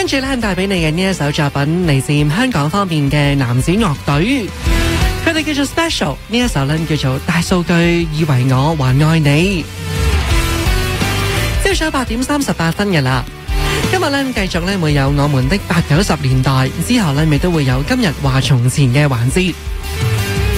住咧帶俾你嘅呢一首作品嚟自香港方面嘅男子樂隊，佢哋叫做 Special， 呢一首咧叫做大數據以為我還愛你。朝早8點38分嘅啦，今日咧繼續咧會有我們的8、90年代，之後咧亦都會有今日話從前嘅環節。